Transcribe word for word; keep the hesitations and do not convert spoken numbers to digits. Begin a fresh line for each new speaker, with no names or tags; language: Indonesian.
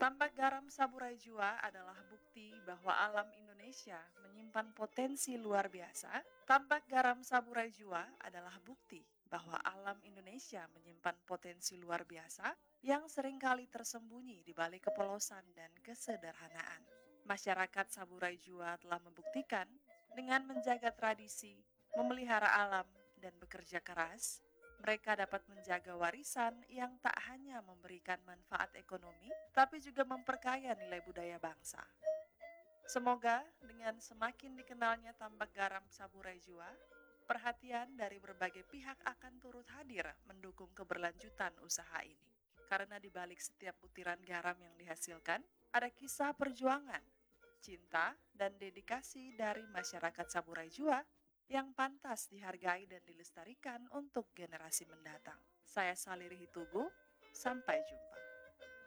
Tambak garam Saburai Jua adalah bukti bahwa alam Indonesia menyimpan potensi luar biasa. Tambak garam Saburai Jua adalah bukti bahwa alam Indonesia menyimpan potensi luar biasa yang seringkali tersembunyi di balik kepolosan dan kesederhanaan. Masyarakat Saburai Jua telah membuktikan dengan menjaga tradisi, memelihara alam, dan bekerja keras, mereka dapat menjaga warisan yang tak hanya memberikan manfaat ekonomi, tapi juga memperkaya nilai budaya bangsa. Semoga dengan semakin dikenalnya tambak garam Saburai Jua, perhatian dari berbagai pihak akan turut hadir mendukung keberlanjutan usaha ini. Karena di balik setiap butiran garam yang dihasilkan, ada kisah perjuangan, cinta, dan dedikasi dari masyarakat Saburai Jua yang pantas dihargai dan dilestarikan untuk generasi mendatang. Saya Saliri Hitugu, sampai jumpa.